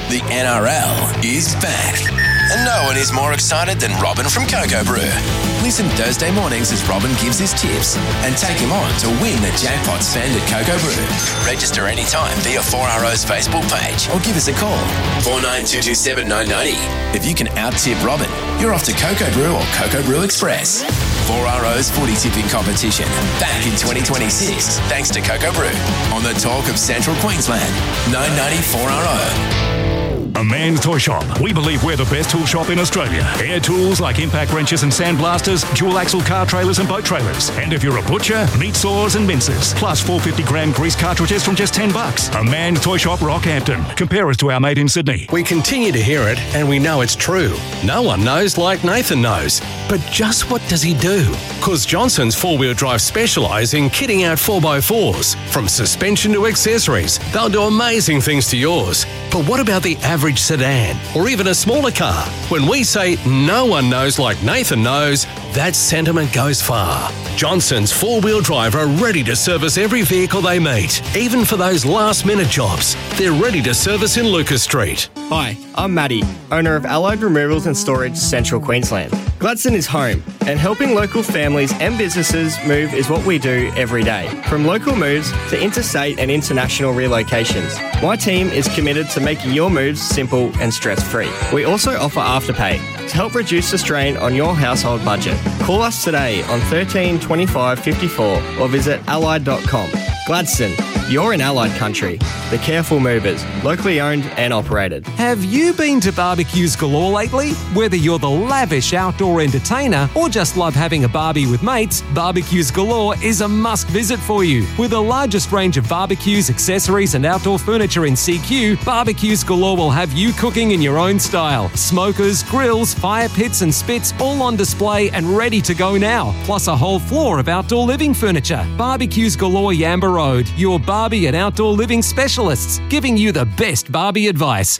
The NRL is back. And no one is more excited than Robin from Cocoa Brew. Listen Thursday mornings as Robin gives his tips and take him on to win the jackpot spend at Cocoa Brew. Register anytime via 4RO's Facebook page or give us a call, 49227990. If you can out-tip Robin, you're off to Cocoa Brew or Cocoa Brew Express. 4RO's footy tipping competition back in 2026 thanks to Cocoa Brew on the Talk of Central Queensland, 990 4RO. A Man's Toy Shop. We believe we're the best tool shop in Australia. Air tools like impact wrenches and sandblasters, dual axle car trailers and boat trailers. And if you're a butcher, meat saws and mincers. Plus 450-gram grease cartridges from just $10. A Man's Toy Shop, Rockhampton. Compare us to our mate in Sydney. We continue to hear it, and we know it's true. No one knows like Nathan knows. But just what does he do? Because Johnson's four-wheel drive specialise in kitting out 4x4s. From suspension to accessories, they'll do amazing things to yours. But what about the average sedan or even a smaller car? When we say no one knows like Nathan knows, that sentiment goes far. Johnson's four-wheel drive are ready to service every vehicle they meet, even for those last-minute jobs. They're ready to service in Lucas Street. Hi, I'm Matty, owner of Allied Removals and Storage, Central Queensland. Gladstone is home, and helping local families and businesses move is what we do every day. From local moves to interstate and international relocations, my team is committed to making your moves simple and stress-free. We also offer Afterpay to help reduce the strain on your household budget. Call us today on 13 25 54 or visit allied.com. Gladstone, you're in Allied country. The Careful Movers, locally owned and operated. Have you been to Barbecues Galore lately? Whether you're the lavish outdoor entertainer or just love having a barbie with mates, Barbecues Galore is a must visit for you. With the largest range of barbecues, accessories and outdoor furniture in CQ, Barbecues Galore will have you cooking in your own style. Smokers, grills, fire pits and spits all on display and ready to go now. Plus a whole floor of outdoor living furniture. Barbecues Galore Yamba Road, your Barbie and outdoor living specialists, giving you the best Barbie advice.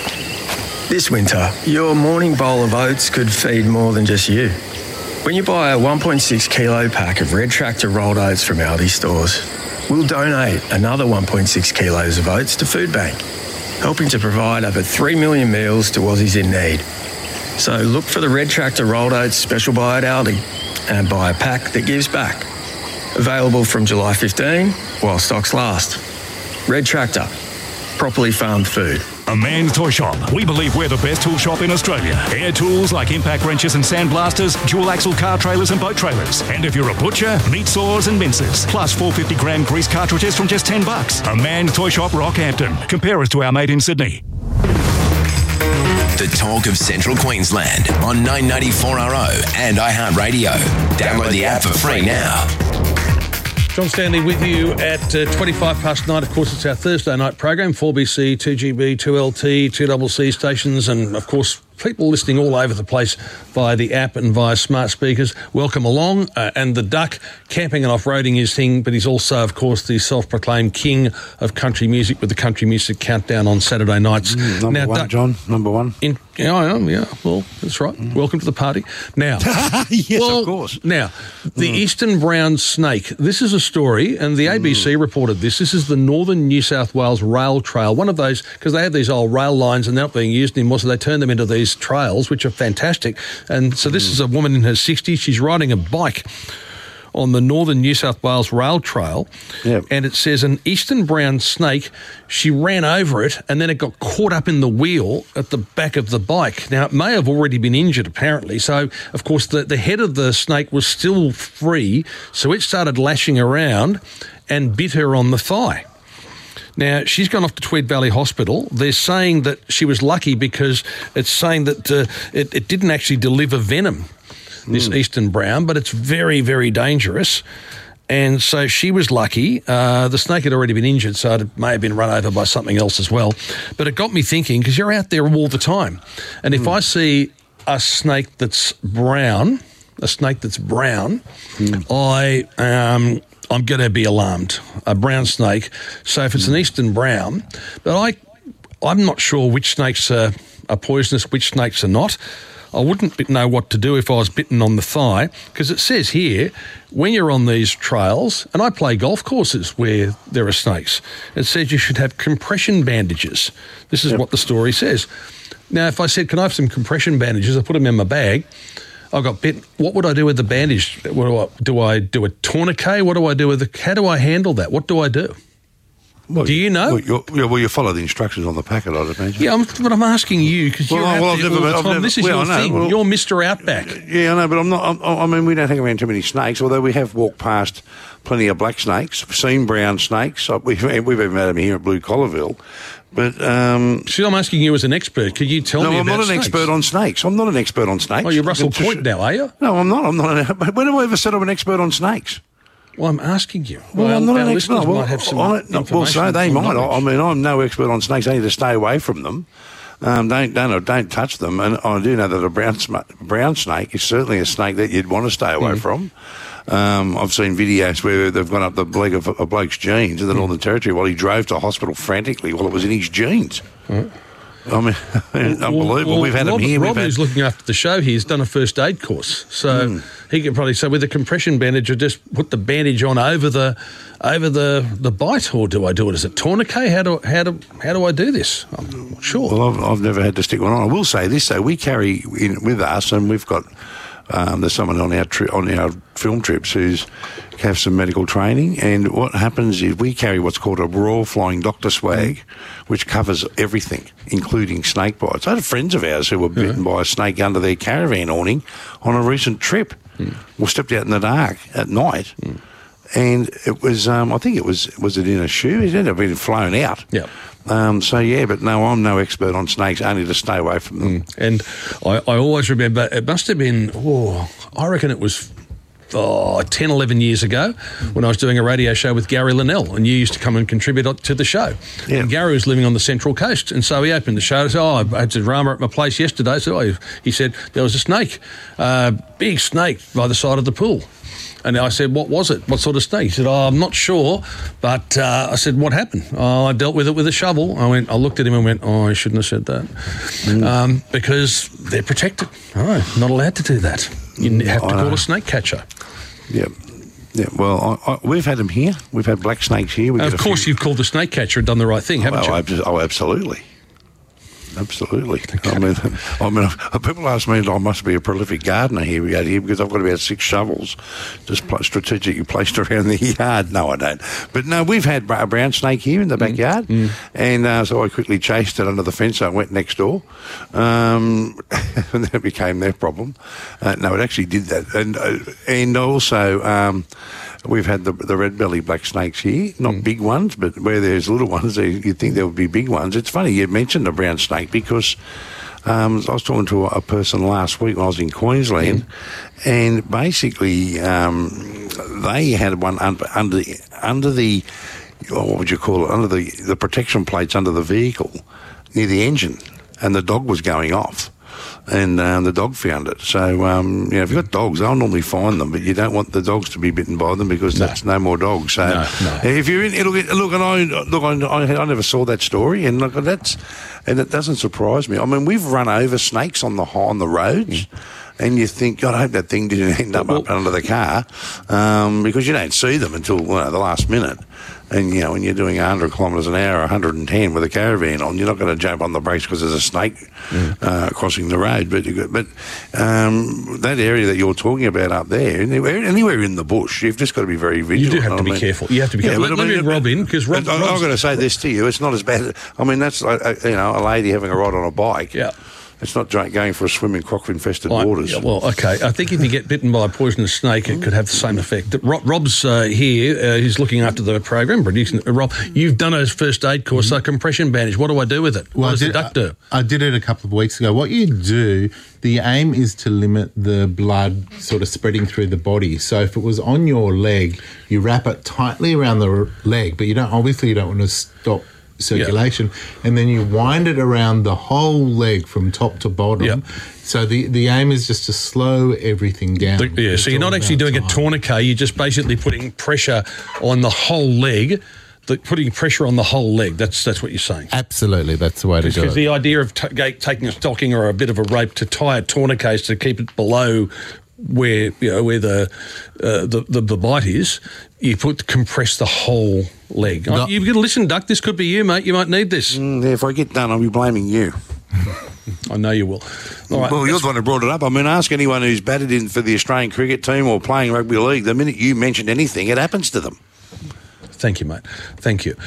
This winter, your morning bowl of oats could feed more than just you. When you buy a 1.6 kilo pack of Red Tractor rolled oats from Aldi stores, we'll donate another 1.6 kilos of oats to Food Bank, helping to provide over 3 million meals to Aussies in need. So look for the Red Tractor rolled oats special buy at Aldi and buy a pack that gives back. Available from July 15 while stocks last. Red Tractor, properly farmed food. A Man's Toy Shop. We believe we're the best tool shop in Australia. Air tools like impact wrenches and sandblasters, dual axle car trailers and boat trailers. And if you're a butcher, meat saws and mincers. Plus 450-gram grease cartridges from just $10. A Man's Toy Shop, Rockhampton. Compare us to our mate in Sydney. The Talk of Central Queensland on 990 4RO and iHeartRadio. Download the app for free now. John Stanley with you at 25 past 9. Of course, it's our Thursday night program, 4BC, 2GB, 2LT, 2CC stations, and, of course, people listening all over the place via the app and via smart speakers. Welcome along. And the Duck, camping and off-roading his thing, but he's also, of course, the self-proclaimed king of country music with the Country Music Countdown on Saturday nights. Number one, Duck, John. Number one. Yeah, I am. Yeah, well, that's right. Welcome to the party. Now, yes, of course. Now, the Eastern Brown Snake. This is a story, and the ABC reported this. This is the Northern New South Wales Rail Trail. One of those, because they have these old rail lines and they're not being used anymore, so they turn them into these trails, which are fantastic. And so this is a woman in her 60s. She's riding a bike on the Northern New South Wales Rail Trail, and it says an Eastern Brown snake, she ran over it and then it got caught up in the wheel at the back of the bike. Now, it may have already been injured, apparently, so, of course, the head of the snake was still free, so it started lashing around and bit her on the thigh. Now, she's gone off to Tweed Valley Hospital. They're saying that she was lucky because it's saying that it didn't actually deliver venom, this Eastern Brown, but it's very, very dangerous. And so she was lucky. The snake had already been injured, so it may have been run over by something else as well. But it got me thinking, because you're out there all the time, and if I see a snake that's brown, I'm going to be alarmed. A brown snake. So if it's an Eastern Brown, but I'm not sure which snakes are poisonous, which snakes are not. I wouldn't know what to do if I was bitten on the thigh, because it says here, when you're on these trails, and I play golf courses where there are snakes, it says you should have compression bandages. This is what the story says. Now, if I said, can I have some compression bandages, I put them in my bag, I got bitten, what would I do with the bandage? Do I do a tourniquet? What do I do with how do I handle that? What do I do? Well, do you know? Well, you follow the instructions on the packet, I'd imagine. Yeah, but I'm asking you because you're out there all the time. This is your thing. You're Mr. Outback. Yeah, I know, but I'm not. I mean, we don't hang around too many snakes, although we have walked past plenty of black snakes, seen brown snakes. We've even had them here at Blue Collarville. But see, I'm asking you as an expert. Could you tell me about snakes? No, I'm not an expert on snakes. I'm not an expert on snakes. Oh, you're Russell Point now, are you? No, I'm not. When have I ever said I'm an expert on snakes? Well, I'm asking you. Well, I'm not an expert. Might have some well, so they might. I mean, I'm no expert on snakes. I need to stay away from them. Don't touch them. And I do know that a brown snake is certainly a snake that you'd want to stay away from. I've seen videos where they've gone up the leg of a bloke's jeans in the Northern Territory while he drove to hospital frantically while it was in his jeans. I mean, unbelievable. We've had him here. Rob, who's looking after the show here, has done a first aid course, so he could probably say with a compression bandage, or just put the bandage on over the bite, or do I do it as a tourniquet? How do I do this? I'm not sure. Well, I've never had to stick one on. I will say this though: we carry with us, and we've got. There's someone on our film trips who's have some medical training, and what happens is we carry what's called a Royal Flying Doctor swag, which covers everything, including snake bites. I had friends of ours who were bitten by a snake under their caravan awning on a recent trip. We stepped out in the dark at night, and it was I think it was it in a shoe? It ended up being flown out. Yeah. But no, I'm no expert on snakes, only to stay away from them. And I always remember, it must have been, I reckon it was 10, 11 years ago when I was doing a radio show with Gary Linnell, and you used to come and contribute to the show. Yeah. And Gary was living on the Central Coast, and so he opened the show and said, I had some drama at my place yesterday. So he said, there was a snake, big snake by the side of the pool. And I said, what was it? What sort of snake? He said, I'm not sure. But I said, what happened? I dealt with it with a shovel. I looked at him and went, I shouldn't have said that. Because they're protected. Not allowed to do that. You have to call a snake catcher. Yeah. Yeah, well, we've had them here. We've had black snakes here. Of course, you've called the snake catcher and done the right thing, haven't you? Absolutely. Absolutely. I mean, people ask me, I must be a prolific gardener here because I've got about 6 shovels just strategically placed around the yard. No, I don't. But no, we've had a brown snake here in the backyard, and so I quickly chased it under the fence. I went next door, and that became their problem. No, it actually did that, and also. We've had the red-bellied black snakes here, not big ones, but where there's little ones, you'd think there would be big ones. It's funny you mentioned the brown snake because I was talking to a person last week when I was in Queensland, and basically they had one under the what would you call it, under the protection plates under the vehicle near the engine, and the dog was going off. And the dog found it. So, if you've got dogs, they'll normally find them, but you don't want the dogs to be bitten by them because that's no more dogs. So, if you're in, I never saw that story, and it doesn't surprise me. I mean, we've run over snakes on the roads. And you think, God, I hope that thing didn't end up under the car, because you don't see them until the last minute. And, when you're doing 100 kilometres an hour, 110 with a caravan on, you're not going to jump on the brakes because there's a snake crossing the road. But that area that you're talking about up there, anywhere in the bush, you've just got to be very vigilant. You do have to be careful. You have to be careful. Let me bring Rob in, because I've got to say this to you. It's not as bad. I mean, that's like, a lady having a ride on a bike. Yeah. It's not going for a swim in croc-infested waters. Yeah, well, okay. I think if you get bitten by a poisonous snake, it could have the same effect. Rob's here. He's looking after the program. Rob, you've done a first aid course, so compression bandage. What do I do with it? What does the duck do? I did it a couple of weeks ago. What you do, the aim is to limit the blood sort of spreading through the body. So if it was on your leg, you wrap it tightly around the leg, but you don't want to stop circulation, and then you wind it around the whole leg from top to bottom. So the aim is just to slow everything down. So you're not actually doing a tourniquet, you're just basically putting pressure on the whole leg putting pressure on the whole leg. That's what you're saying. Absolutely, that's the way to do it. Because the idea of taking a stocking or a bit of a rope to tie a tourniquet to keep it below where the bite is, you compress the whole leg. You've got to listen, Duck. This could be you, mate. You might need this. If I get done, I'll be blaming you. I know you will. All right, well, you're the one who brought it up. I mean, ask anyone who's batted in for the Australian cricket team or playing rugby league. The minute you mention anything, it happens to them. Thank you, mate. Thank you.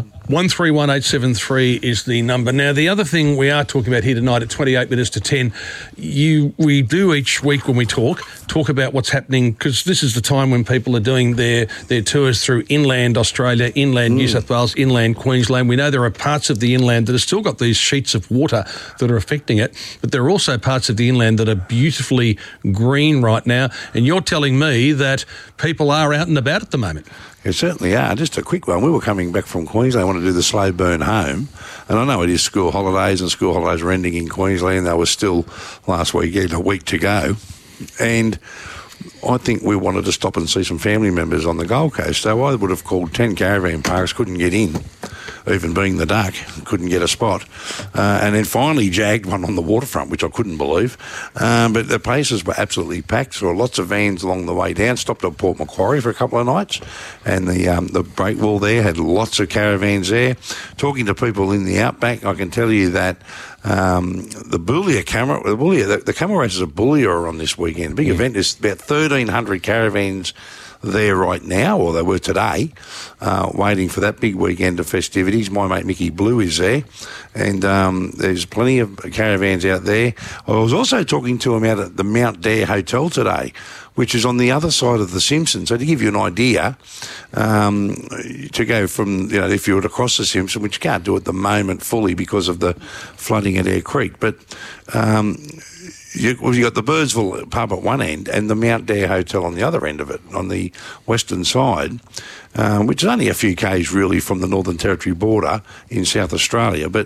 131873 is the number. Now, the other thing we are talking about here tonight at 28 minutes to 10, we do each week when we talk about what's happening, because this is the time when people are doing their tours through inland Australia, inland New South Wales, inland Queensland. We know there are parts of the inland that have still got these sheets of water that are affecting it, but there are also parts of the inland that are beautifully green right now, and you're telling me that people are out and about at the moment. It certainly are. Just a quick one. We were coming back from Queensland. I want to do the slow burn home. And I know it is school holidays, and school holidays are ending in Queensland. They were still last weekend, a week to go. And I think we wanted to stop and see some family members on the Gold Coast. So I would have called 10 caravan parks, couldn't get in, even being the Duck, couldn't get a spot. And then finally jagged one on the waterfront, which I couldn't believe. But the places were absolutely packed. There were lots of vans along the way down. Stopped at Port Macquarie for a couple of nights. And the break wall there had lots of caravans there. Talking to people in the outback, I can tell you that the camel races at Boulia are on this weekend. Big event. There's about 1,300 caravans there right now, or they were today, waiting for that big weekend of festivities. My mate Mickey Blue is there, and there's plenty of caravans out there. I was also talking to him out at the Mount Dare Hotel today, which is on the other side of the Simpson. So to give you an idea, to go from, if you were to cross the Simpson, which you can't do at the moment fully because of the flooding at Eyre Creek, but you got the Birdsville pub at one end and the Mount Dare Hotel on the other end of it, on the western side, which is only a few k's really from the Northern Territory border in South Australia. But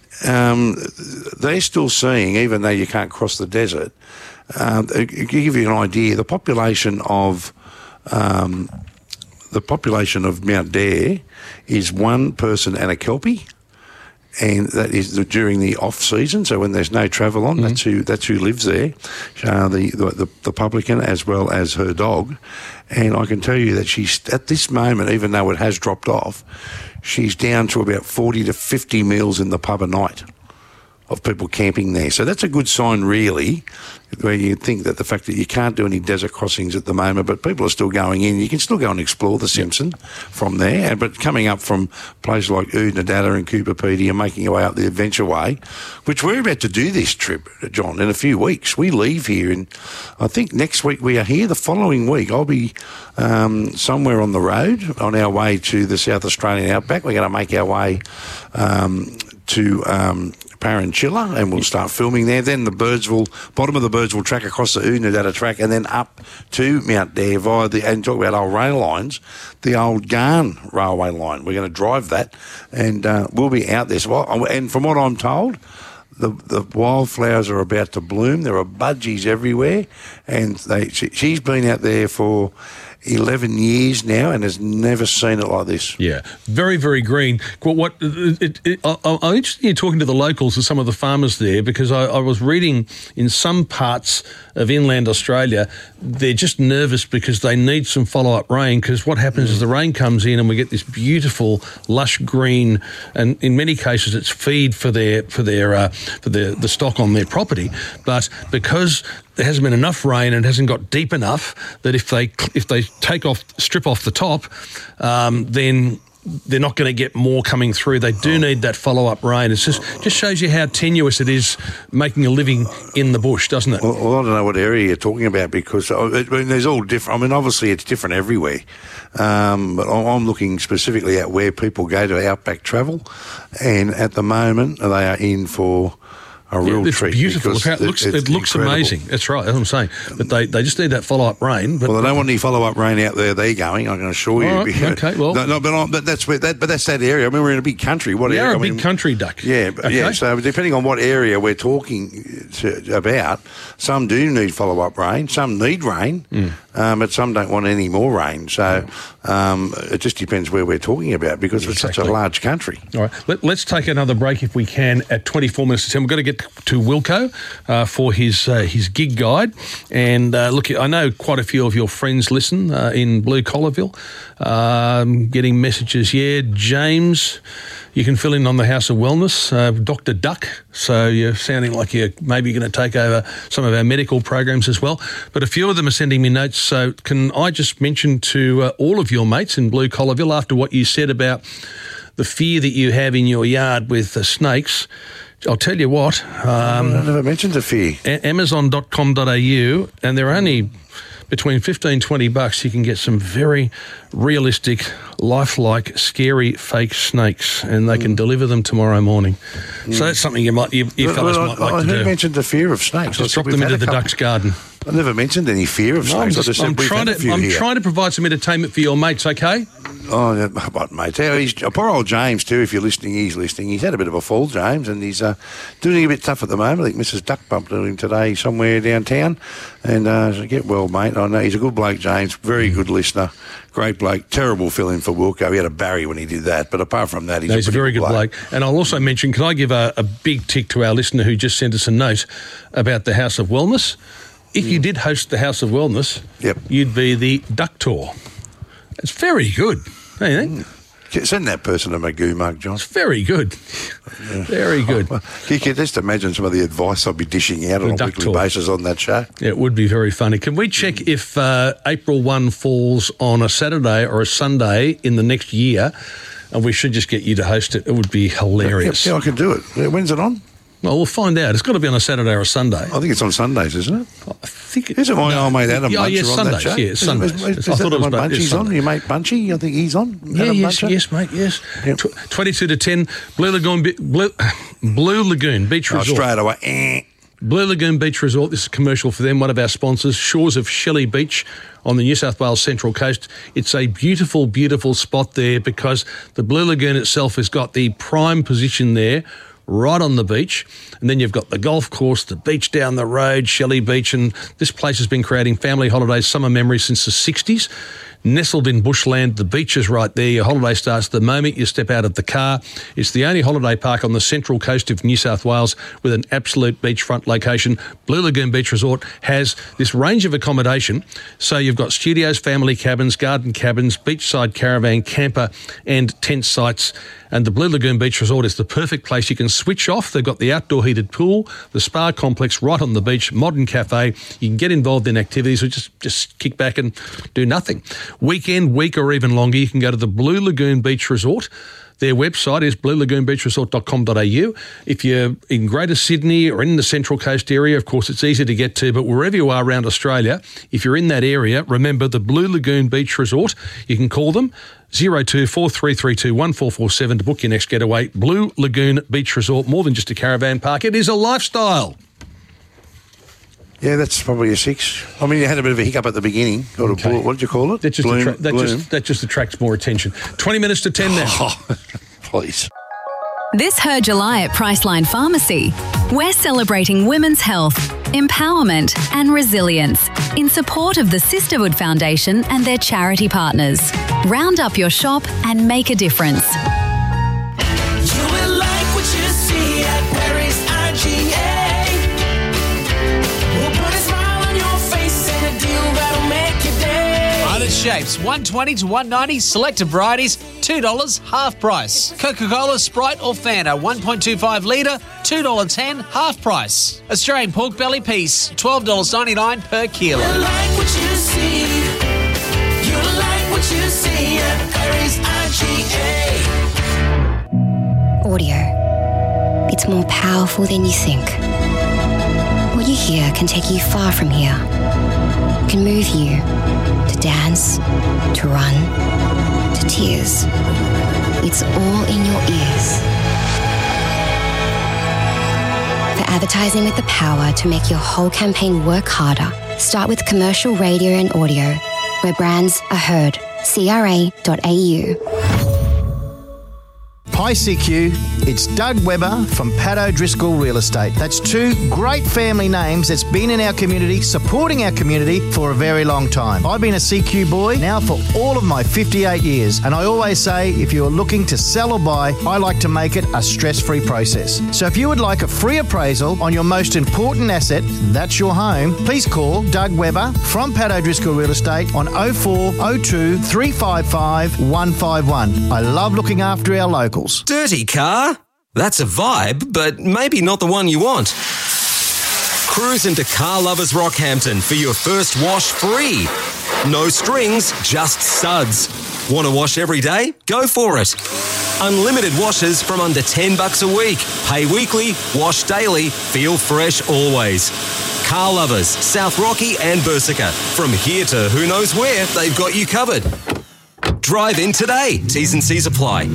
they're still seeing, even though you can't cross the desert, to give you an idea, the population of Mount Dare is one person and a Kelpie. And that is during the off season, so when there's no travel on, that's who lives there, the publican as well as her dog. And I can tell you that she's at this moment, even though it has dropped off, she's down to about 40 to 50 meals in the pub a night of people camping there. So that's a good sign, really, where you think that the fact that you can't do any desert crossings at the moment, but people are still going in. You can still go and explore the Simpson from there, but coming up from places like Oodnadatta and Cooper Pedy and making your way up the Adventure Way, which we're about to do this trip, John, in a few weeks. We leave here, and I think next week we are here. The following week I'll be somewhere on the road on our way to the South Australian outback. We're going to make our way to Paranchilla, and we'll start filming there. Then the bottom of the Birdsville track across the Oodnadatta track, and then up to Mount Dare and talk about old rail lines, the old Garn railway line. We're going to drive that, and we'll be out there. And from what I'm told, the wildflowers are about to bloom. There are budgies everywhere, and she's been out there for 11 years now and has never seen it like this. Yeah, very, very green. I'm interested in talking to the locals and some of the farmers there, because I was reading in some parts of inland Australia, they're just nervous because they need some follow-up rain, because what happens is the rain comes in and we get this beautiful, lush green, and in many cases it's feed for the stock on their property. But because there hasn't been enough rain and it hasn't got deep enough that if they strip off the top, then they're not going to get more coming through. They do need that follow-up rain. It just shows you how tenuous it is making a living in the bush, doesn't it? Well, I don't know what area you're talking about, because there's all different. I mean, obviously it's different everywhere. But I'm looking specifically at where people go to outback travel, and at the moment they are in for a real it's treat. beautiful. because It looks incredible. amazing. That's right. That's what I'm saying. But they just need that follow-up rain. But Well, they don't want any follow-up rain out there. They're going. I can assure you. All right, okay, well. but that's where that's that area. I mean, we're in a big country. What we area? are a big country, Duck. Yeah, Okay. yeah. So depending on what area we're talking about, some do need follow-up rain, some need rain, but some don't want any more rain. So it just depends where we're talking about because it's such a large country. All right, let's take another break if we can at 24 minutes to 10. We've got to get to Wilco for his gig guide. And look, I know quite a few of your friends listen in Blue Collarville, getting messages. Yeah, James, you can fill in on the House of Wellness, Dr. Duck. So you're sounding like you're maybe going to take over some of our medical programs as well. But a few of them are sending me notes. So can I just mention to all of your mates in Blue Collarville, after what you said about the fear that you have in your yard with the snakes, I'll tell you what. I never mentioned the fear. Amazon.com.au, and they're only between $15-$20. You can get some very realistic, lifelike, scary fake snakes, and they can deliver them tomorrow morning. So that's something you fellas might like to do. Who mentioned the fear of snakes? Just drop them into the duck's garden. I never mentioned any fear of snakes. I'm trying to provide some entertainment for your mates, okay? Oh, yeah, what, mate? Poor old James, too, if you're listening, he's listening. He's had a bit of a fall, James, and he's doing a bit tough at the moment. I think Mrs. Duck bumped into him today somewhere downtown. And get well, mate. I know he's a good bloke, James. Very good listener. Great bloke. Terrible fill-in for Wilco. He had a Barry when he did that. But apart from that, he's a very good bloke. And I'll also mention, can I give a big tick to our listener who just sent us a note about the House of Wellness? If you did host the House of Wellness, you'd be the Ductor. It's very good. Don't you think? Send that person a Magoo mug, John. It's very good. Very good. You can just imagine some of the advice I'll be dishing out on a weekly basis on that show. Yeah, it would be very funny. Can we check if April 1 falls on a Saturday or a Sunday in the next year? And we should just get you to host it. It would be hilarious. Yeah, I can do it. When's it on? Well, we'll find out. It's got to be on a Saturday or a Sunday. I think it's on Sundays, isn't it? I think Isn't my old mate Adam Buncher on Sundays, that show? Yeah, Sundays. I thought it was Bunchy's on. Your mate Bunchy, I think he's on. Yes, mate, yes. Yep. 22 to 10, Blue Lagoon Beach Resort. Straight away. Blue Lagoon Beach Resort, this is a commercial for them, one of our sponsors, shores of Shelley Beach on the New South Wales Central Coast. It's a beautiful, beautiful spot there because the Blue Lagoon itself has got the prime position there, right on the beach, and then you've got the golf course, the beach down the road, Shelley Beach, and this place has been creating family holidays, summer memories since the 60s. Nestled in bushland, the beach is right there. Your holiday starts the moment you step out of the car. It's the only holiday park on the central coast of New South Wales with an absolute beachfront location. Blue Lagoon Beach Resort has this range of accommodation. So you've got studios, family cabins, garden cabins, beachside caravan, camper and tent sites. And the Blue Lagoon Beach Resort is the perfect place. You can switch off. They've got the outdoor heated pool, the spa complex right on the beach, modern cafe. You can get involved in activities or just kick back and do nothing. Weekend, week or even longer, you can go to the Blue Lagoon Beach Resort. Their website is bluelagoonbeachresort.com.au. If you're in Greater Sydney or in the Central Coast area, of course, it's easy to get to, but wherever you are around Australia, if you're in that area, remember the Blue Lagoon Beach Resort. You can call them 0243321447 to book your next getaway. Blue Lagoon Beach Resort, more than just a caravan park. It is a lifestyle. Yeah, that's probably a 6. I mean, you had a bit of a hiccup at the beginning. What did you call it? That just attracts more attention. 20 minutes to 10 now. Oh, please. This Her July at Priceline Pharmacy. We're celebrating women's health, empowerment and resilience in support of the Sisterhood Foundation and their charity partners. Round up your shop and make a difference. You will like what you see at Paris IGA. Shapes, $120 to $190, selected varieties, $2 half price. Coca-Cola, Sprite or Fanta, 1.25 litre, $2.10 half price. Australian pork belly piece, $12.99 per kilo. You like what you see. You like what you see at Paris IGA. Audio. It's more powerful than you think. What you hear can take you far from here. It can move you to dance, to run, to tears. It's all in your ears. For Advertising with the power to make your whole campaign work harder. Start with commercial radio and audio, where brands are heard. CRA.au. Hi CQ, it's Doug Webber from Pat O'Driscoll Real Estate. That's two great family names that's been in our community, supporting our community for a very long time. I've been a CQ boy now for all of my 58 years, and I always say if you're looking to sell or buy, I like to make it a stress-free process. So if you would like a free appraisal on your most important asset, that's your home, please call Doug Webber from Pat O'Driscoll Real Estate on 0402 355 151. I love looking after our locals. Dirty car? That's a vibe, but maybe not the one you want. Cruise into Car Lovers Rockhampton for your first wash free. No strings, just suds. Want to wash every day? Go for it. Unlimited washes from under $10 a week. Pay weekly, wash daily, feel fresh always. Car Lovers, South Rocky and Bersica. From here to who knows where, they've got you covered. Drive in today. T's and C's apply.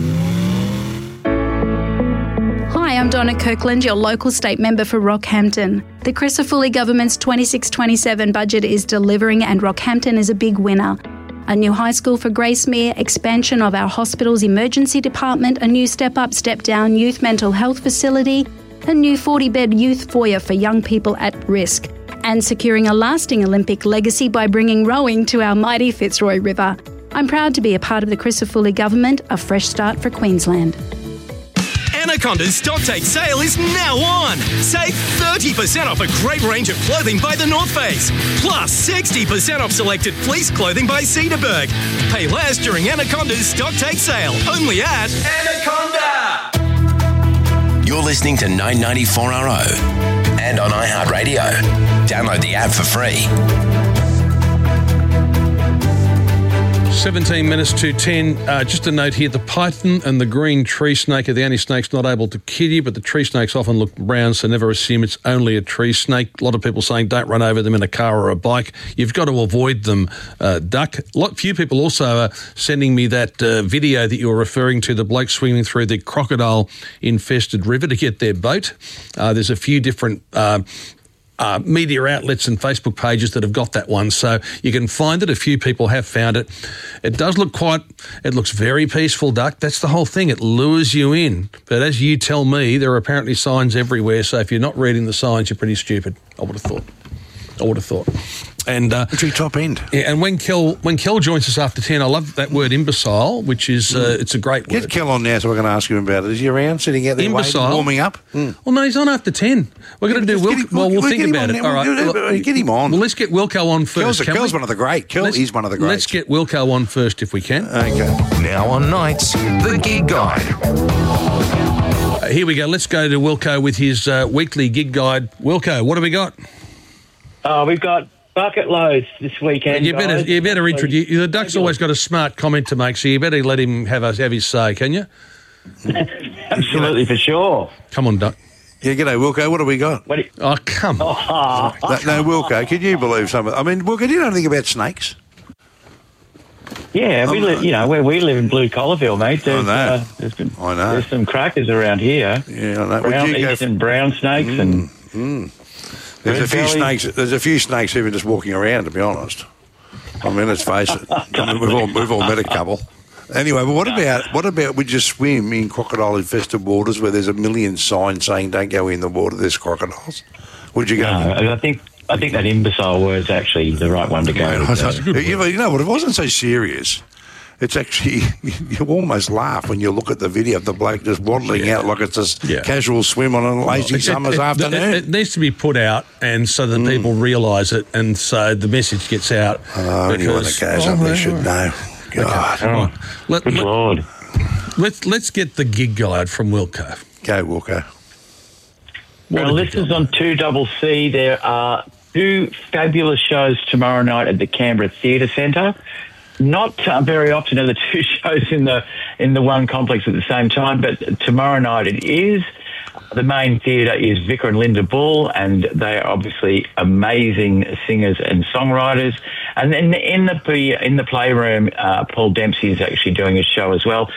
Hi, I'm Donna Kirkland, your local state member for Rockhampton. The Crisafulli government's 26-27 budget is delivering and Rockhampton is a big winner. A new high school for Gracemere, expansion of our hospital's emergency department, a new step-up, step-down youth mental health facility, a new 40-bed youth foyer for young people at risk, and securing a lasting Olympic legacy by bringing rowing to our mighty Fitzroy River. I'm proud to be a part of the Crisafulli government, a fresh start for Queensland. Anaconda's Stocktake sale is now on. Save 30% off a great range of clothing by The North Face. Plus 60% off selected fleece clothing by Cedarburg. Pay less during Anaconda's Stocktake sale. Only at Anaconda! You're listening to 994RO and on iHeartRadio. Download the app for free. 17 minutes to 10. Just a note here, the python and the green tree snake are the only snakes not able to kill you, but the tree snakes often look brown, so never assume it's only a tree snake. A lot of people saying don't run over them in a car or a bike. You've got to avoid them, Duck. Few people also are sending me that video that you were referring to, the bloke swimming through the crocodile-infested river to get their boat. There's a few different media outlets and Facebook pages that have got that one, so you can find it. A few people have found it. It does look it looks very peaceful, Duck. That's the whole thing. It lures you in. But as you tell me, there are apparently signs everywhere, so if you're not reading the signs, you're pretty stupid, I would have thought. And top end. Yeah, and when Kel joins us after 10, I love that word imbecile, which is it's a great word. Get Kel on now, so we're going to ask him about it. Is he around, sitting out there waiting, warming up? Well, no, he's on after 10. We're going to do we'll think about it. All right, get him on. Well, let's get Wilco on first. Kel's one of the great. He's one of the greats. Let's get Wilco on first if we can. Okay. Now on nights, the Gig Guide. Here we go. Let's go to Wilco with his weekly gig guide. Wilco, what have we got? We've got bucket loads this weekend. You better introduce. The Duck's always got a smart comment to make, so you better let him have his say, can you? Absolutely, for sure. Come on, Duck. Yeah, g'day, Wilco. What have we got? Oh, come on. No, Wilco, can you believe something? I mean, Wilco, do you know anything about snakes? Yeah, we live. Where we live in Blue Collarville, mate. I know. There's some crackers around here. Yeah, I know. Brown snakes and. There's a few snakes. There's a few snakes even just walking around. To be honest, I mean, let's face it. We've all met a couple. Anyway, but what about we just swim in crocodile-infested waters where there's a million signs saying don't go in the water, there's crocodiles? Would you go? I think that imbecile word's actually the right one to go. You know what? It wasn't so serious. It's actually, you almost laugh when you look at the video of the bloke just waddling out like it's a casual swim on a lazy summer's afternoon. It needs to be put out, and so that people realise it, and so the message gets out. Anyone that goes up there should know. God. Good Lord. Let's get the gig guide from Wilco. Go, Wilco. Well, this is on 2CC. There are two fabulous shows tomorrow night at the Canberra Theatre Centre. Not very often are the two shows in the one complex at the same time, but tomorrow night it is. The main theatre is Vicar and Linda Bull, and they are obviously amazing singers and songwriters. And then in the playroom, Paul Dempsey is actually doing a show as well.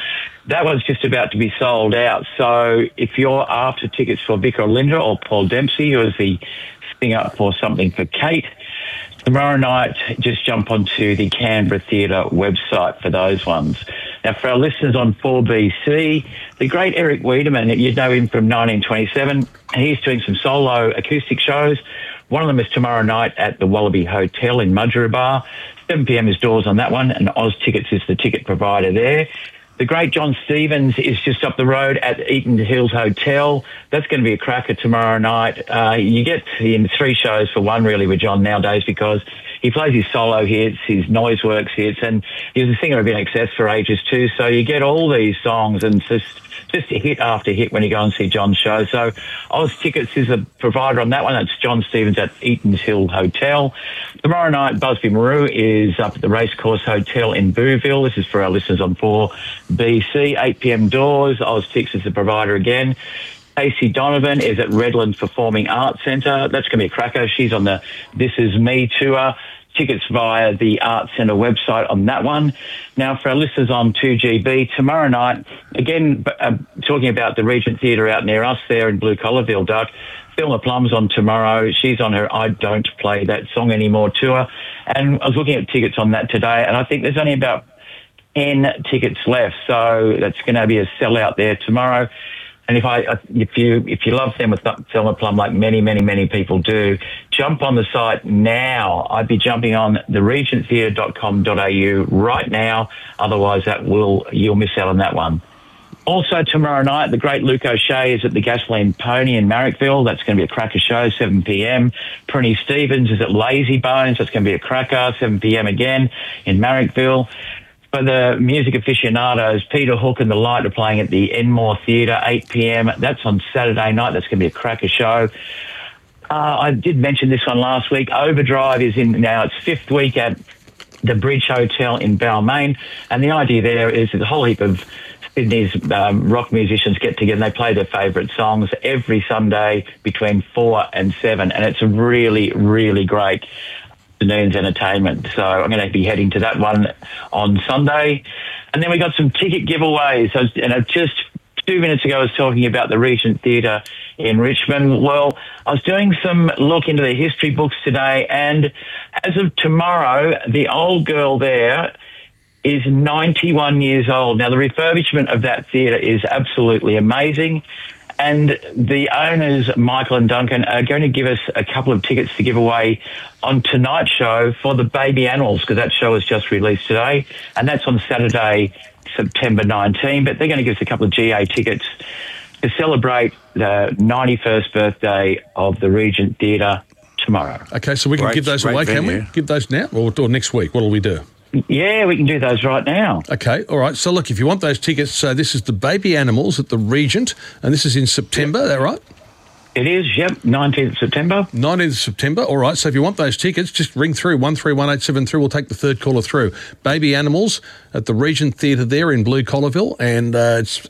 that one's just about to be sold out. So if you're after tickets for Vic Linda or Paul Dempsey, who is the singer for Something for Kate, tomorrow night, just jump onto the Canberra Theatre website for those ones. Now, for our listeners on 4BC, the great Eric Wiedemann, you know him from 1927, he's doing some solo acoustic shows. One of them is tomorrow night at the Wallaby Hotel in Mudgeeraba. 7 p.m. is doors on that one, and Oz Tickets is the ticket provider there. The great John Stevens is just up the road at Eaton Hills Hotel. That's going to be a cracker tomorrow night. You get in 3 shows for one, really, with John nowadays, because he plays his solo hits, his Noiseworks hits, and he's a singer of INXS for ages too. So you get all these songs and just hit after hit when you go and see John's show. So Oz Tickets is a provider on that one. That's John Stevens at Eaton's Hill Hotel. Tomorrow night, Busby Maru is up at the Racecourse Hotel in Booville. This is for our listeners on 4BC. 8 p.m. doors. Oz Tickets is the provider again. Casey Donovan is at Redlands Performing Arts Centre. That's going to be a cracker. She's on the This Is Me tour. Tickets via the Arts Centre website on that one. Now, for our listeners on 2GB, tomorrow night, again, talking about the Regent Theatre out near us there in Blue Collarville, Duck, Thelma Plum's on tomorrow. She's on her I Don't Play That Song Anymore tour. And I was looking at tickets on that today, and I think there's only about 10 tickets left. So that's going to be a sellout there tomorrow. And if you love Thelma Plum like many people do, jump on the site now. I'd be jumping on theregenttheatre.com.au right now. Otherwise, you'll miss out on that one. Also tomorrow night, the great Luke O'Shea is at the Gasoline Pony in Marrickville. That's going to be a cracker show, 7 p.m. Prinny Stevens is at Lazy Bones. That's going to be a cracker, 7 p.m. again in Marrickville. For the music aficionados, Peter Hook and the Light are playing at the Enmore Theatre, 8 p.m. That's on Saturday night. That's going to be a cracker show. I did mention this one last week. Overdrive is in now its 5th week at the Bridge Hotel in Balmain. And the idea there is that a whole heap of Sydney's rock musicians get together and they play their favourite songs every Sunday between 4 and 7. And it's a really, really great afternoon's entertainment. So I'm going to be heading to that one on Sunday. And then we got some ticket giveaways. Just 2 minutes ago I was talking about the Regent Theatre in Richmond. Well, I was doing some look into the history books today, and as of tomorrow, the old girl there is 91 years old. Now, the refurbishment of that theatre is absolutely amazing. And the owners, Michael and Duncan, are going to give us a couple of tickets to give away on tonight's show for the Baby Animals, because that show was just released today. And that's on Saturday, September 19. But they're going to give us a couple of GA tickets to celebrate the 91st birthday of the Regent Theatre tomorrow. Okay, so we can give those away, can we? Give those now or next week? What will we do? Yeah, we can do those right now. Okay, all right. So, look, if you want those tickets, so this is the Baby Animals at the Regent, and this is in September, is that right? It is, yep, 19th of September. 19th of September, all right. So if you want those tickets, just ring through, 131873. We'll take the third caller through. Baby Animals at the Regent Theatre there in Blue Collarville, and it's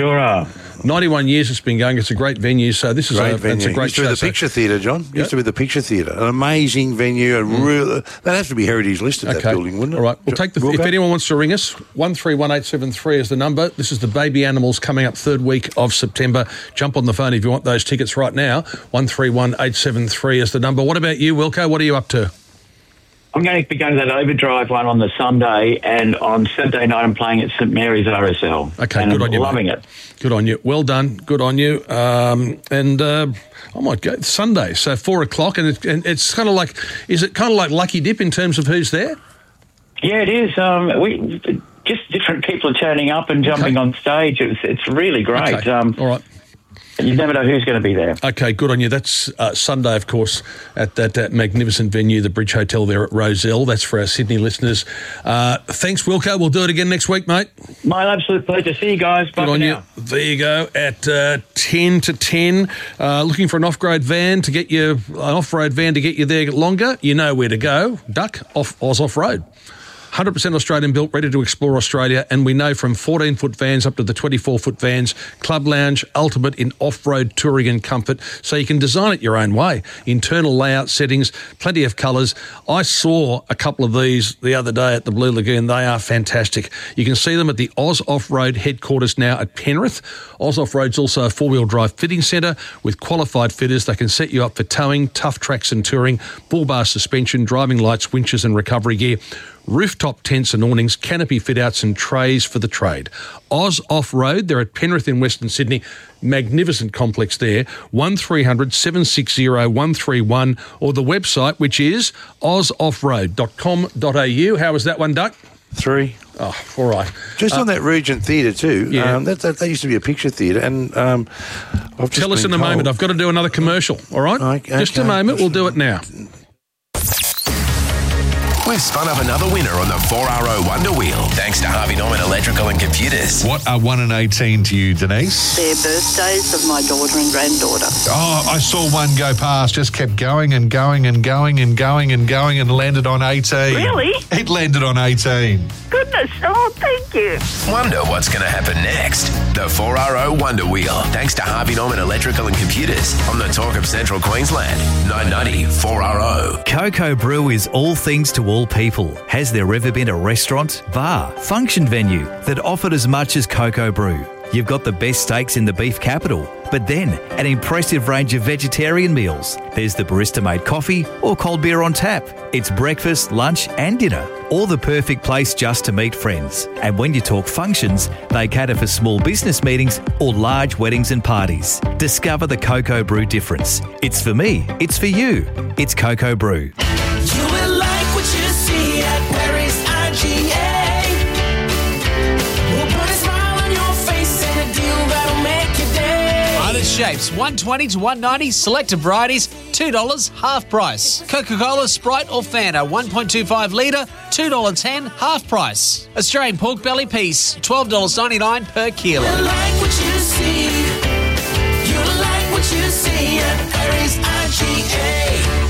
91 years it's been going. It's a great venue, so this is a great show. Used to be the Picture Theatre, John. Used to be the Picture Theatre. An amazing venue. That'd have to be heritage listed, that building, wouldn't it? All right, we'll take if anyone wants to ring us, 131873 is the number. This is the Baby Animals coming up third week of September. Jump on the phone if you want those tickets right now. 131873 is the number. What about you, Wilco? What are you up to? I'm going to be going to that Overdrive one on the Sunday, and on Saturday night I'm playing at St Mary's RSL. Okay, and good on you, loving mate. it. Good on you. Well done. Good on you. I might go Sunday, so 4 o'clock, and it's kind of like, is it kind of like Lucky Dip in terms of who's there? Yeah, it is. Just different people are turning up and jumping on stage. It's really great. Okay. All right. You never know who's going to be there. Okay, good on you. That's Sunday, of course, at that magnificent venue, the Bridge Hotel there at Rozelle. That's for our Sydney listeners. Thanks, Wilco. We'll do it again next week, mate. My absolute pleasure. See you guys. Bye. Good on you. There you go. At 10 to 10, looking for an off-road van to get you there longer. You know where to go. Duck Oz Off-Road. 100% Australian built, ready to explore Australia, and we know from 14-foot vans up to the 24-foot vans, Club Lounge, ultimate in off-road touring and comfort, so you can design it your own way. Internal layout settings, plenty of colours. I saw a couple of these the other day at the Blue Lagoon. They are fantastic. You can see them at the Oz Off-Road headquarters now at Penrith. Oz Off-Road's also a four-wheel drive fitting centre with qualified fitters. They can set you up for towing, tough tracks and touring, bull bar suspension, driving lights, winches and recovery gear, rooftop tents and awnings, canopy fit-outs and trays for the trade. Oz Off-Road, they're at Penrith in Western Sydney. Magnificent complex there. 1300 760 131 or the website, which is ozoffroad.com.au. How was that one, Duck? 3. Oh, all right. Just on that Regent Theatre too. Yeah. That used to be a picture theatre, and I've just Tell us been in a told- moment. I've got to do another commercial, all right? Okay. Just a moment. We'll do it now. We've spun up another winner on the 4RO Wonder Wheel, thanks to Harvey Norman Electrical and Computers. What are 1 and 18 to you, Denise? They're birthdays of my daughter and granddaughter. Oh, I saw one go past, just kept going and going and going and going and going and landed on 18. Really? It landed on 18. Goodness, oh, thank you. Wonder what's going to happen next. The 4RO Wonder Wheel, thanks to Harvey Norman Electrical and Computers on the Talk of Central Queensland. 990 4RO. Cocoa Brew is all things to all people. Has there ever been a restaurant, bar, function venue that offered as much as Cocoa Brew? You've got the best steaks in the beef capital, but then an impressive range of vegetarian meals. There's the barista-made coffee or cold beer on tap. It's breakfast, lunch and dinner, or the perfect place just to meet friends. And when you talk functions, they cater for small business meetings or large weddings and parties. Discover the Cocoa Brew difference. It's for me, it's for you. It's Cocoa Brew. You will like what you see at Perry's IGA. We'll put a smile on your face and a deal that'll make your day. Other shapes, 120 to 190, selected varieties, $2 half price. Coca-Cola, Sprite or Fanta, 1.25 litre, $2.10 half price. Australian pork belly piece, $12.99 per kilo. You like what you see. You like what you see at Perry's IGA.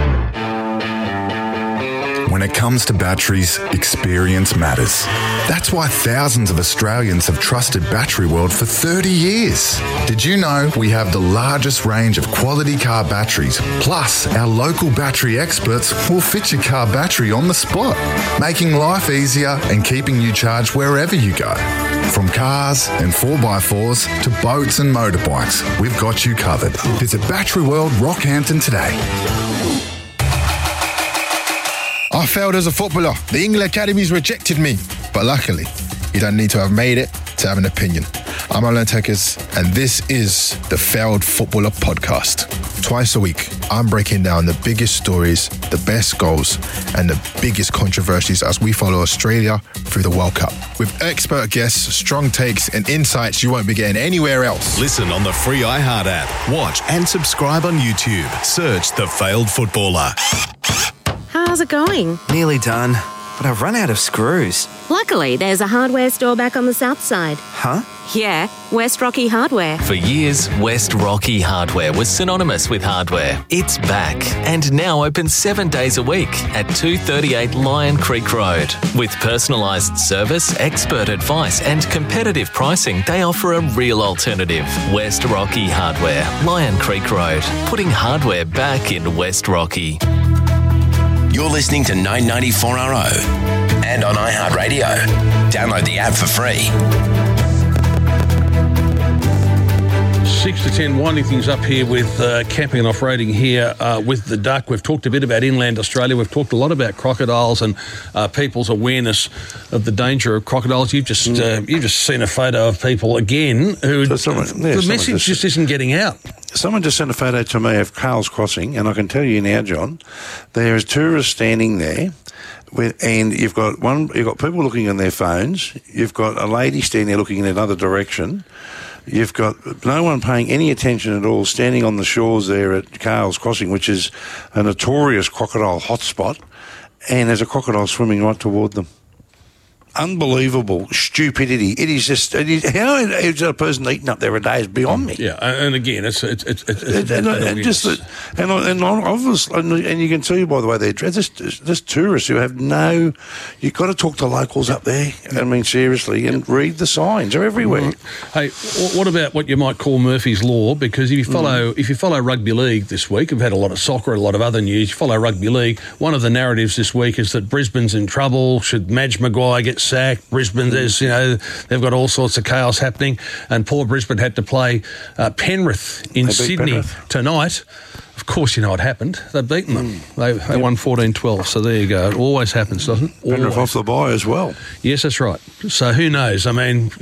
When it comes to batteries, experience matters. That's why thousands of Australians have trusted Battery World for 30 years. Did you know we have the largest range of quality car batteries? Plus, our local battery experts will fit your car battery on the spot, making life easier and keeping you charged wherever you go. From cars and 4x4s to boats and motorbikes, we've got you covered. Visit Battery World Rockhampton today. I failed as a footballer. The England Academies rejected me. But luckily, you don't need to have made it to have an opinion. I'm Alan Tekers, and this is the Failed Footballer Podcast. Twice a week, I'm breaking down the biggest stories, the best goals, and the biggest controversies as we follow Australia through the World Cup. With expert guests, strong takes, and insights you won't be getting anywhere else. Listen on the free iHeart app. Watch and subscribe on YouTube. Search The Failed Footballer. How's it going? Nearly done, but I've run out of screws. Luckily, there's a hardware store back on the south side. Huh? Yeah, West Rocky Hardware. For years, West Rocky Hardware was synonymous with hardware. It's back and now open 7 days a week at 238 Lion Creek Road. With personalised service, expert advice and competitive pricing, they offer a real alternative. West Rocky Hardware, Lion Creek Road, putting hardware back in West Rocky. You're listening to 994RO and on iHeartRadio. Download the app for free. 6 to 10, winding things up here with camping and off-roading here with the Duck. We've talked a bit about inland Australia. We've talked a lot about crocodiles and people's awareness of the danger of crocodiles. You've just seen a photo of people again who the message just isn't getting out. Someone just sent a photo to me of Carl's Crossing, and I can tell you now, John, there is tourists standing there, and you've got people looking on their phones. You've got a lady standing there looking in another direction. You've got no one paying any attention at all, standing on the shores there at Carl's Crossing, which is a notorious crocodile hotspot, and there's a crocodile swimming right toward them. unbelievable stupidity. It is just how is a person eating up there a day is beyond me. Yeah, and again, it's and obviously, and you can see by the way they're dressed. This tourists who have no. You've got to talk to locals up there. I mean, seriously, and read the signs. They're everywhere. Hey, what about what you might call Murphy's Law? Because if you follow rugby league this week, we've had a lot of soccer, a lot of other news. You follow rugby league. One of the narratives this week is that Brisbane's in trouble. Should Madge Maguire get sacked? Brisbane, they've got all sorts of chaos happening, and poor Brisbane had to play Penrith in Sydney tonight. Of course, you know what happened. They've beaten them. They won 14-12, so there you go. It always happens, doesn't it? Penrith off the bye as well. Yes, that's right. So who knows? I mean,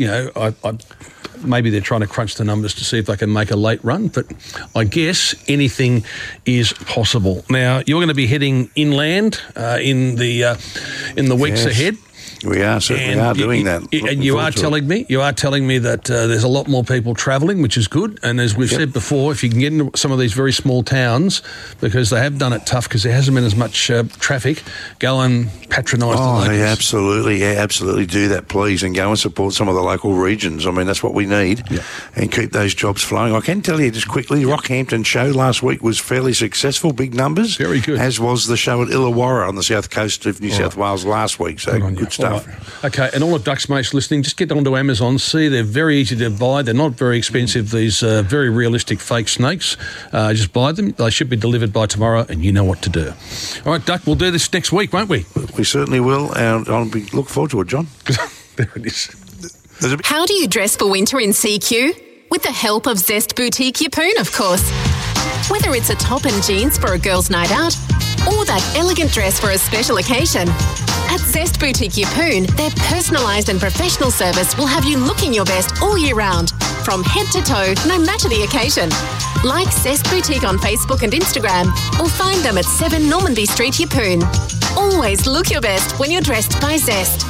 maybe they're trying to crunch the numbers to see if they can make a late run, but I guess anything is possible. Now, you're going to be heading inland in the weeks ahead. We are certainly doing that. And you are telling me that there's a lot more people travelling, which is good. And as we've said before, if you can get into some of these very small towns, because they have done it tough because there hasn't been as much traffic, go and patronise the locals. Absolutely do that, please, and go and support some of the local regions. I mean, that's what we need, and keep those jobs flowing. I can tell you just quickly, Rockhampton show last week was fairly successful, big numbers. Very good. As was the show at Illawarra on the south coast of New South Wales last week. So good stuff. Right. Okay, and all the Ducks mates listening, just get onto Amazon. See, they're very easy to buy. They're not very expensive, these very realistic fake snakes. Just buy them. They should be delivered by tomorrow, and you know what to do. All right, Duck, we'll do this next week, won't we? We certainly will, and I'll look forward to it, John. There it is. How do you dress for winter in CQ? With the help of Zest Boutique Yeppoon, of course. Whether it's a top and jeans for a girl's night out, or that elegant dress for a special occasion, at Zest Boutique Yeppoon, their personalised and professional service will have you looking your best all year round, from head to toe, no matter the occasion. Like Zest Boutique on Facebook and Instagram, or find them at 7 Normanby Street, Yeppoon. Always look your best when you're dressed by Zest.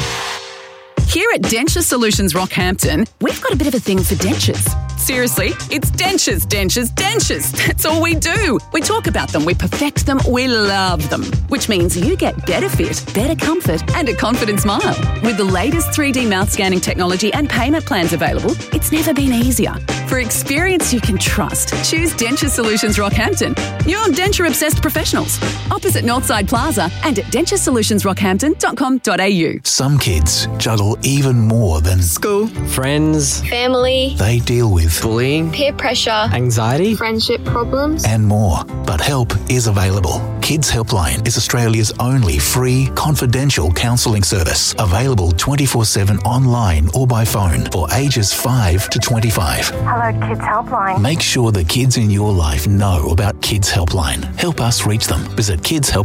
Here at Denture Solutions Rockhampton, we've got a bit of a thing for dentures. Seriously, it's dentures, dentures, dentures. That's all we do. We talk about them, we perfect them, we love them. Which means you get better fit, better comfort, and a confident smile. With the latest 3D mouth scanning technology and payment plans available, it's never been easier. For experience you can trust, choose Denture Solutions Rockhampton. You're denture-obsessed professionals. Opposite Northside Plaza and at denturesolutions.rockhampton.com.au. Some kids juggle even more than school, friends, family. They deal with bullying, peer pressure, anxiety, friendship problems, and more. But help is available. Kids Helpline is Australia's only free, confidential counselling service, available 24/7 online or by phone for ages 5 to 25. Hello, Kids Helpline. Make sure the kids in your life know about Kids Helpline. Help us reach them. Visit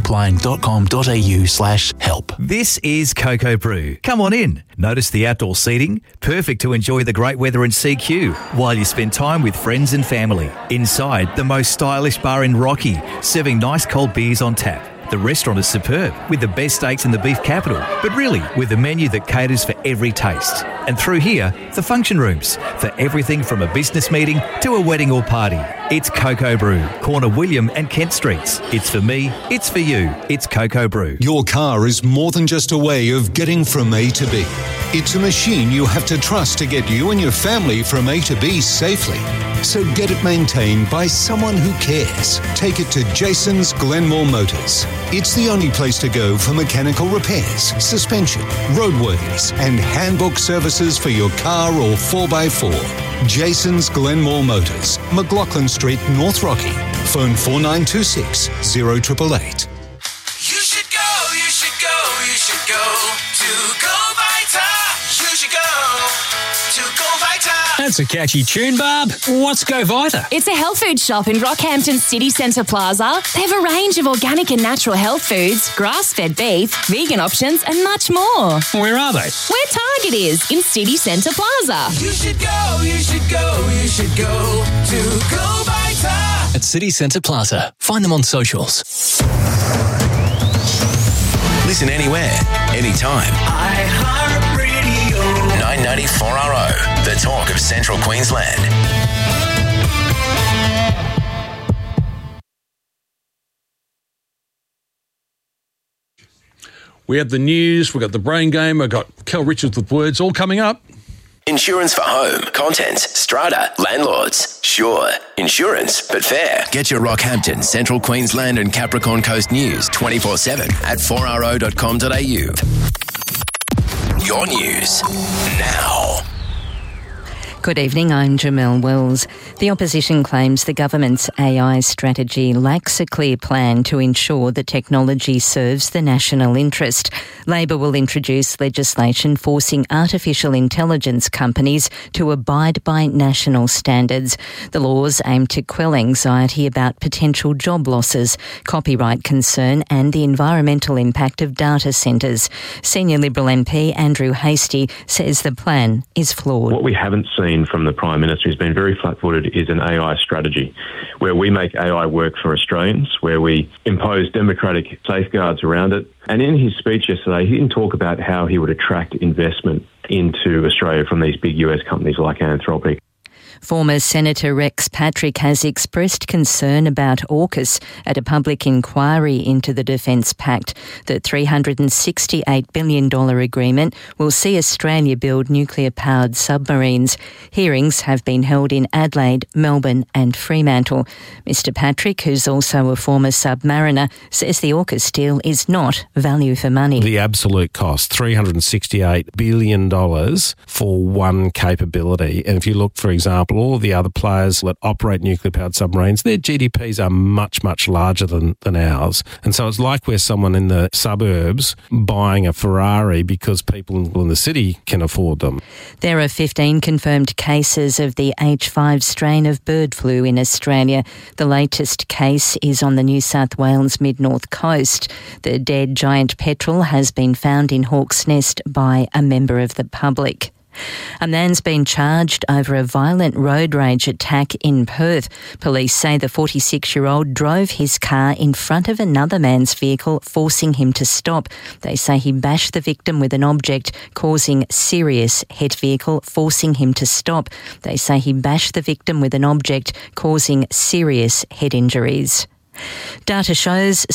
kidshelpline.com.au/help. This is Cocoa Brew. Come on in. Notice the outdoor seating? Perfect to enjoy the great weather in CQ while you spend time with friends and family. Inside, the most stylish bar in Rocky, serving nice cold beers on tap. The restaurant is superb, with the best steaks in the beef capital, but really with a menu that caters for every taste. And through here, the function rooms, for everything from a business meeting to a wedding or party. It's Cocoa Brew, corner William and Kent Streets. It's for me, it's for you, it's Cocoa Brew. Your car is more than just a way of getting from A to B. It's a machine you have to trust to get you and your family from A to B safely. So get it maintained by someone who cares. Take it to Jason's Glenmore Motors. It's the only place to go for mechanical repairs, suspension, roadworthies, and handbook services for your car or 4x4. Jason's Glenmore Motors, McLaughlin Street, North Rocky. Phone 4926 0888. You should go, you should go, you should go to Go Vita. You should go to Go Vita. That's a catchy tune, Barb. What's Go Vita? It's a health food shop in Rockhampton City Centre Plaza. They have a range of organic and natural health foods, grass-fed beef, vegan options, and much more. Where are they? Where Target is, in City Centre Plaza. You should go, you should go, you should go to Go Vita. At City Centre Plaza. Find them on socials. Listen anywhere, anytime. iHeartRadio. 994RO, the talk of Central Queensland. We have the news, we've got the brain game, we've got Kel Richards with words, all coming up. Insurance for home, contents, strata, landlords. Sure, insurance, but fair. Get your Rockhampton, Central Queensland and Capricorn Coast news 24/7 at 4RO.com.au. Your news now. Good evening, I'm Jamelle Wells. The opposition claims the government's AI strategy lacks a clear plan to ensure the technology serves the national interest. Labor will introduce legislation forcing artificial intelligence companies to abide by national standards. The laws aim to quell anxiety about potential job losses, copyright concern and the environmental impact of data centres. Senior Liberal MP Andrew Hastie says the plan is flawed. What we haven't seen from the Prime Minister has been very flat-footed is an AI strategy where we make AI work for Australians, where we impose democratic safeguards around it. And in his speech yesterday, he didn't talk about how he would attract investment into Australia from these big US companies like Anthropic. Former Senator Rex Patrick has expressed concern about AUKUS at a public inquiry into the Defence Pact. The $368 billion agreement will see Australia build nuclear-powered submarines. Hearings have been held in Adelaide, Melbourne and Fremantle. Mr Patrick, who's also a former submariner, says the AUKUS deal is not value for money. The absolute cost, $368 billion for one capability. And if you look, for example, all of the other players that operate nuclear-powered submarines, their GDPs are much, much larger than ours. And so it's like we're someone in the suburbs buying a Ferrari because people in the city can afford them. There are 15 confirmed cases of the H5 strain of bird flu in Australia. The latest case is on the New South Wales mid-north coast. The dead giant petrel has been found in Hawk's Nest by a member of the public. A man's been charged over a violent road rage attack in Perth. Police say the 46-year-old drove his car in front of another man's vehicle, forcing him to stop. They say he bashed the victim with an object, causing serious head injuries. Data shows